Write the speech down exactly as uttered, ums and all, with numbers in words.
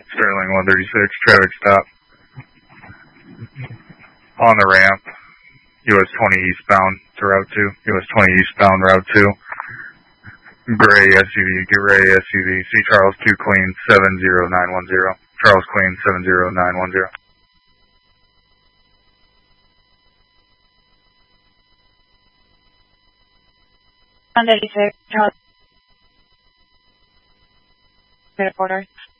Sterling one thirty-six, traffic stop. On the ramp, U S twenty eastbound to Route two. U S twenty eastbound, Route two. Gray S U V, gray S U V, C Charles two clean, seven zero nine one zero. Charles clean, seven zero nine one zero. one eighty-six, Charles. Reporter.